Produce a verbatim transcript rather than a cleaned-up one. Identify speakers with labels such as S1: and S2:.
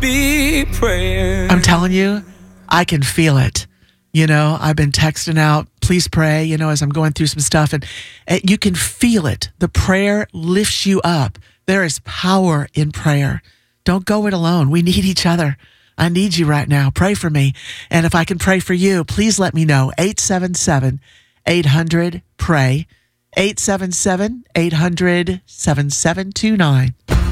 S1: be praying.
S2: I'm telling you, I can feel it. You know, I've been texting out, please pray, you know, as I'm going through some stuff, and uh, you can feel it. The prayer lifts you up. There is power in prayer. Don't go it alone. We need each other. I need you right now. Pray for me. And if I can pray for you, please let me know. eight seven seven, eight hundred, pray. eight seven seven, eight hundred, seven seven two nine.